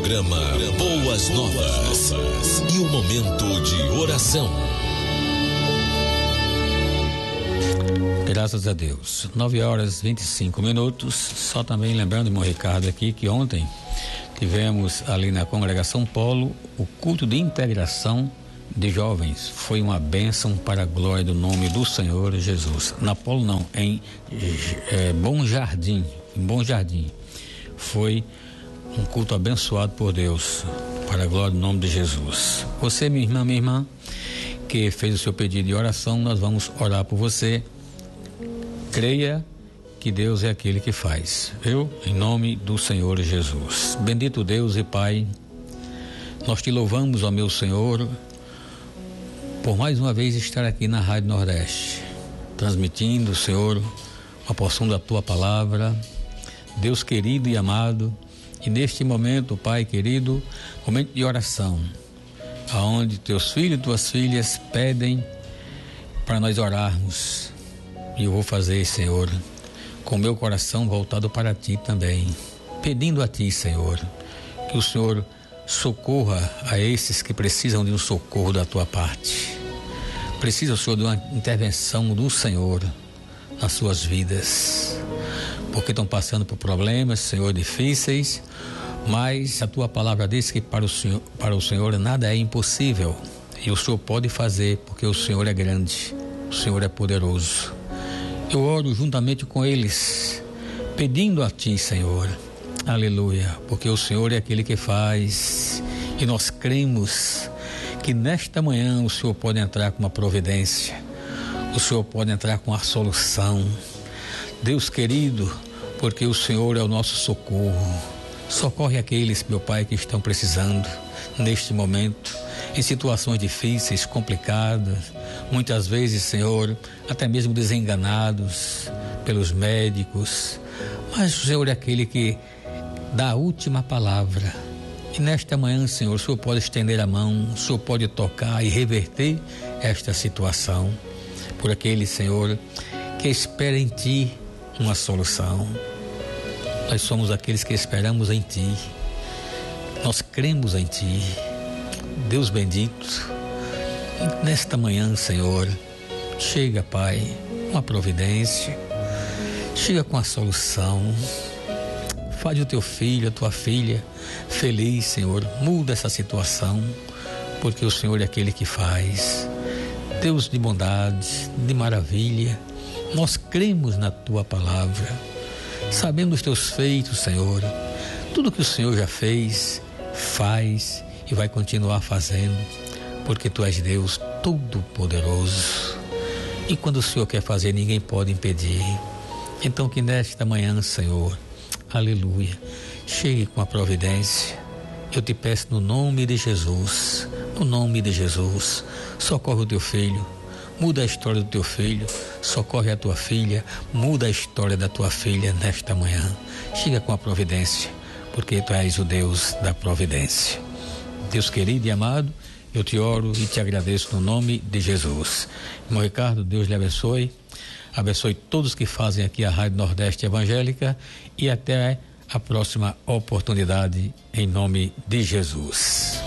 programa Boas Novas e o momento de oração. Graças a Deus. 9h25. Só também lembrando, meu Ricardo, aqui que ontem tivemos ali na Congregação Polo o culto de integração de jovens. Foi uma bênção para a glória do nome do Senhor Jesus. Na Polo não, em Bom Jardim. Em Bom Jardim. Foi um culto abençoado por Deus, para a glória do nome de Jesus. Você, minha irmã, que fez o seu pedido de oração, nós vamos orar por você. Creia que Deus é aquele que faz, viu? Em nome do Senhor Jesus. Bendito Deus e Pai, nós te louvamos, ó meu Senhor, por mais uma vez estar aqui na Rádio Nordeste, transmitindo, Senhor, uma porção da tua palavra. Deus querido e amado, e neste momento, Pai querido, momento de oração, aonde teus filhos e tuas filhas pedem para nós orarmos. E eu vou fazer, Senhor, com meu coração voltado para ti também, pedindo a ti, Senhor, que o Senhor socorra a esses que precisam de um socorro da tua parte. Precisa, Senhor, de uma intervenção do Senhor nas suas vidas, porque estão passando por problemas, Senhor, difíceis, mas a tua palavra diz que para o Senhor nada é impossível, e o Senhor pode fazer, porque o Senhor é grande, o Senhor é poderoso. Eu oro juntamente com eles, pedindo a ti, Senhor, aleluia, porque o Senhor é aquele que faz, e nós cremos que nesta manhã o Senhor pode entrar com uma providência, o Senhor pode entrar com a solução. Deus querido, porque o Senhor é o nosso socorro. Socorre aqueles, meu Pai, que estão precisando neste momento, em situações difíceis, complicadas, muitas vezes, Senhor, até mesmo desenganados pelos médicos, mas o Senhor é aquele que dá a última palavra. E nesta manhã, Senhor, o Senhor pode estender a mão, o Senhor pode tocar e reverter esta situação, por aquele, Senhor, que espera em ti uma solução. Nós somos aqueles que esperamos em ti, nós cremos em ti, Deus bendito. E nesta manhã, Senhor, chega, Pai, com a providência, chega com a solução, faz o teu filho, a tua filha feliz, Senhor, muda essa situação, porque o Senhor é aquele que faz. Deus de bondade, de maravilha, nós cremos na tua palavra, sabendo os teus feitos, Senhor, tudo que o Senhor já fez, faz e vai continuar fazendo, porque tu és Deus todo-poderoso, e quando o Senhor quer fazer, ninguém pode impedir. Então que nesta manhã, Senhor, aleluia, chegue com a providência. Eu te peço no nome de Jesus, no nome de Jesus, socorre o teu filho, muda a história do teu filho, socorre a tua filha, muda a história da tua filha nesta manhã. Chega com a providência, porque tu és o Deus da providência. Deus querido e amado, eu te oro e te agradeço no nome de Jesus. Irmão Ricardo, Deus lhe abençoe, abençoe todos que fazem aqui a Rádio Nordeste Evangélica, e até a próxima oportunidade, em nome de Jesus.